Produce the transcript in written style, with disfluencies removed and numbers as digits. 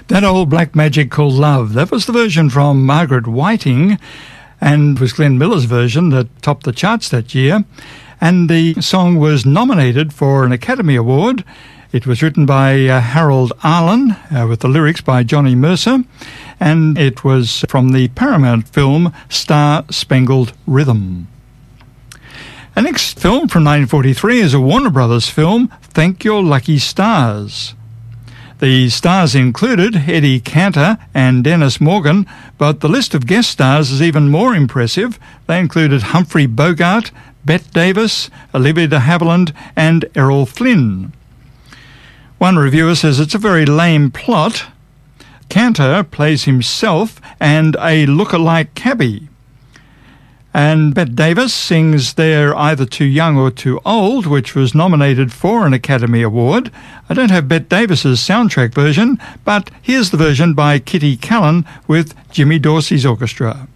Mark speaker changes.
Speaker 1: That Old Black Magic Called Love. That was the version from Margaret Whiting, and was Glenn Miller's version that topped the charts that year. And the song was nominated for an Academy Award. It was written by Harold Arlen, with the lyrics by Johnny Mercer, and it was from the Paramount film Star Spangled Rhythm. The next film from 1943 is a Warner Brothers film, Thank Your Lucky Stars. The stars included Eddie Cantor and Dennis Morgan, but the list of guest stars is even more impressive. They included Humphrey Bogart, Bette Davis, Olivia de Havilland and Errol Flynn. One reviewer says it's a very lame plot. Cantor plays himself and a look-alike cabbie. And Bette Davis sings They're Either Too Young or Too Old, which was nominated for an Academy Award. I don't have Bette Davis's soundtrack version, but here's the version by Kitty Callan with Jimmy Dorsey's orchestra.